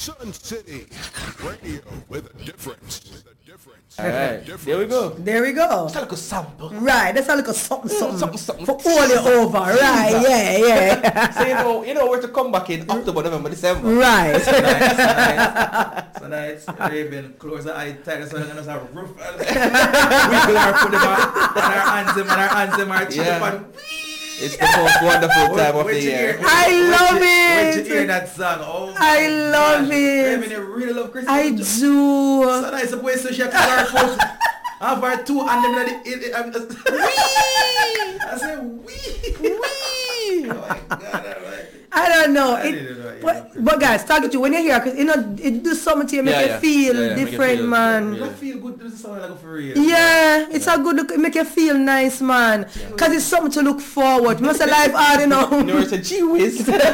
Sun City Radio with a difference. All right, there we go. There we go. That's a little sample. Right, that's a little something Something. for all you over. Right, yeah. So you know where to come back in October, November, December. Right. So nice. Raven, close the eye tight so I'm going to have a roof. We will have put them on our anthem, our chip and It's the most wonderful time of the year. I love When you hear it. that song, oh I love Raven, it. you really love Christmas. I do. So nice, the boy so she have to wear folks. Have our two and them I'm just I say wee. Oh my God, I like it. I don't know. I didn't know, But guys, talking to you when you're here, because you know it do something to you, make you feel make you different, feel- man. I feel good to sound like for real. Yeah, it's a good look. It make you feel nice, man. Because it's something to look forward. You must have life hard, you know. You know, it's a gee whiz. That's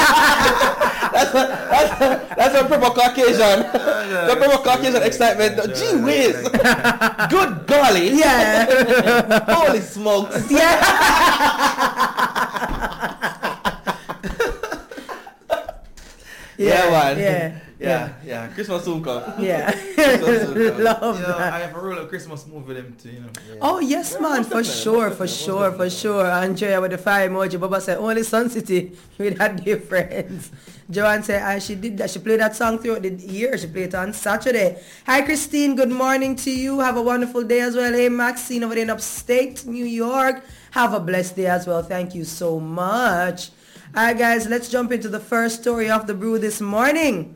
a proper Caucasian. The proper Caucasian excitement. Gee whiz. Good golly. Yeah. Holy smokes. Yeah, man. Yeah. Christmas soon come. Yeah. Love You know, that. I have a roll of Christmas movie them too, you know. Oh yes, man, for sure. Andrea with the fire emoji. Baba said only Sun City with that difference. Joanne said she did that. She played that song throughout the year. She played it on Saturday. Hi Christine, good morning to you. Have a wonderful day as well. Hey Maxine over there in upstate New York. Have a blessed day as well. Thank you so much. Alright guys, let's jump into the first story of the brew this morning.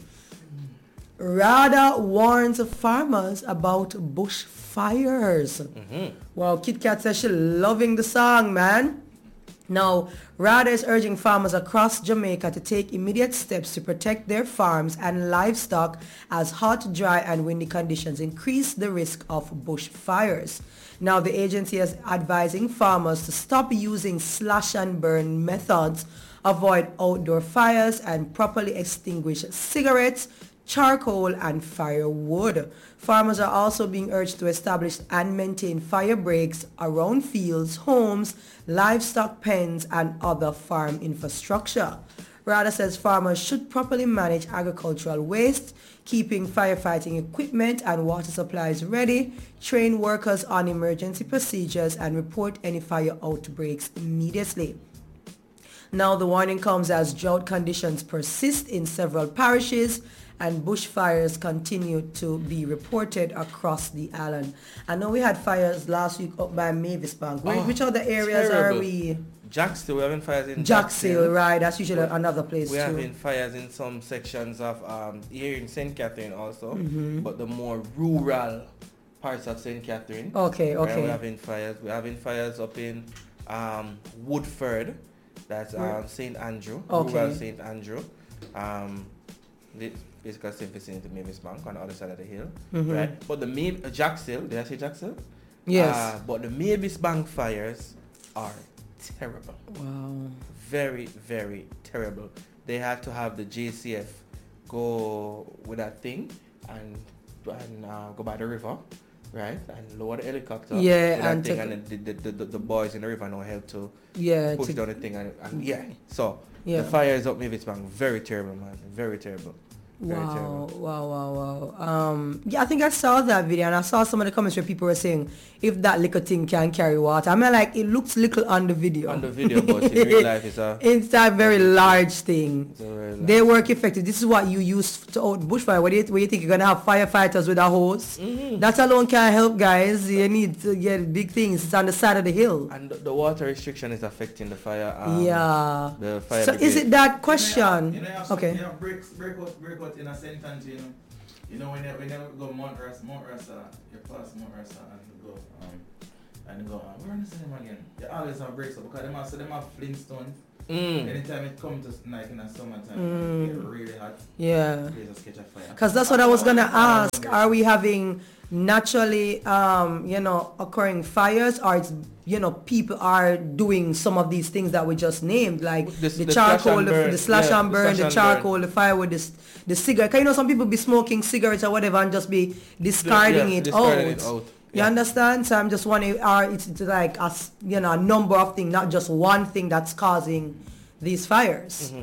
RADA warns farmers about bushfires. Well, Kit Kat says she's loving the song, man. Now, RADA is urging farmers across Jamaica to take immediate steps to protect their farms and livestock as hot, dry and windy conditions increase the risk of bushfires. Now, the agency is advising farmers to stop using slash and burn methods, avoid outdoor fires and properly extinguish cigarettes, charcoal and firewood. Farmers are also being urged to establish and maintain fire breaks around fields, homes, livestock pens and other farm infrastructure. RADA says farmers should properly manage agricultural waste, keeping firefighting equipment and water supplies ready, train workers on emergency procedures and report any fire outbreaks immediately. Now the warning comes as drought conditions persist in several parishes and bushfires continue to be reported across the island. I know we had fires last week up by Mavis Bank. Which other areas terrible. are we? Jacksonville, we're having fires in Jacksonville, right. That's usually another place We're too. having fires in some sections of here in St. Catherine also, but the more rural parts of St. Catherine. Okay. We're having fires. We're having fires up in Woodford. That's St. Andrew, rural St. Andrew. Basically same vicinity to Mavis Bank on the other side of the hill, right? But the Jacksonville, did I say Jacksonville? Yes. But the Mavis Bank fires are terrible. Wow. Very, very terrible. They had to have the JCF go with that thing and go by the river, right? And lower the helicopter. Yeah, with that and thing, and the boys in the river know help to push down the thing and So the fires up Mavis Bank, very terrible, man. Very terrible. Very terrible. Wow. I think I saw that video and I saw some of the comments where people were saying if that little thing can carry water. I mean, like, it looks little on the video. On the video, but in real life it's a very large thing. Very large. They work effective. This is what you use to out bushfire. Where you think you're going to have firefighters with a hose? That alone can't help, guys. You need to get big things. It's on the side of the hill. And the water restriction is affecting the fire. The fire So brigade. is it that question? You know, Okay. You know, break out in a St. Anthony, you know. You know, when you go Mount Rasa, you pass Mount Rasa and you go, where is the name again? You always have breaks up because them have Flintstone. Anytime it comes to like in the summertime, it get really hot. Yeah. They just catch a fire. Because that's what I was going to ask. Are we having naturally, occurring fires, or it's, people are doing some of these things that we just named, like the charcoal, the slash and burn, the charcoal, the firewood, the cigarette. Because some people be smoking cigarettes or whatever and just be discarding it out. You understand? So I'm just wondering, it's like a number of things, not just one thing that's causing these fires.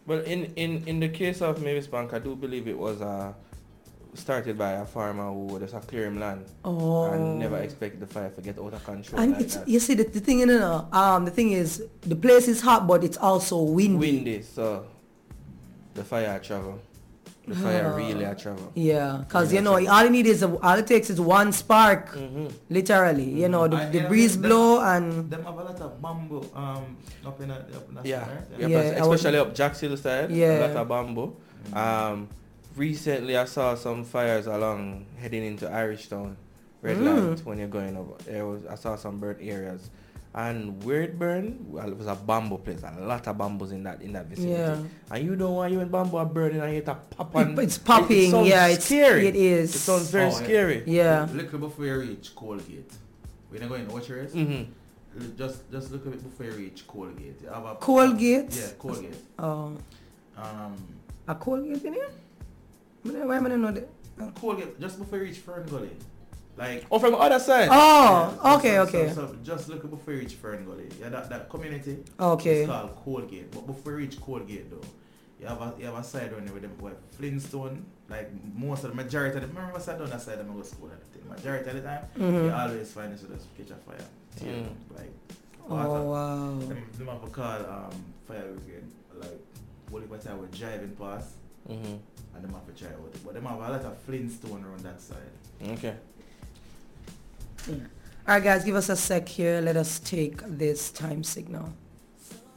Well, in the case of Mavis Bank, I do believe it was started by a farmer who just clear him land and never expect the fire to get out of control. And like it's, that. you see, the thing, the thing is, the place is hot, but it's also windy. So the fire travel. The fire really travel. Yeah, because Yeah, all you need is all it takes is one spark, literally. You know, the breeze blow and Them have a lot of bamboo up in that Yeah, side, right? yeah, Yeah, especially up Jack's Hill side. Yeah. A lot of bamboo. Recently, I saw some fires along heading into Irish Town, red light when you're going over. I saw some burnt areas, and where it burned, well, it was a bamboo place. A lot of bamboos in that vicinity. Yeah. And you don't want you when bamboo are burning and you get a pop and it's popping. It sounds Yeah, it's scary. It is. It sounds very scary. Yeah. Look before you reach Colgate. When you go in the watch race, just look a bit before you reach Colgate. You have a Colgate? Yeah, Colgate. Oh, Um, a Colgate in here? Why am I not know that? Colgate just before you reach Fern Gully. Like Oh, from the other side. Oh, yeah, okay, okay. So just look before you reach Fern Gully. Yeah, that community. Okay. It's called Colgate. But before you reach Colgate though, you have a side on there with them Flintstone. Like most of the majority of the remember I sat down that side and I go to school at the thing. Majority of the time you always find this just catch a fire. Like Oh wow. them have a call fire brigade. Like what if I was driving past and them have to try out it. But them have a lot of Flintstone around that side. Okay. Alright guys, give us a sec here. Let us take this time signal.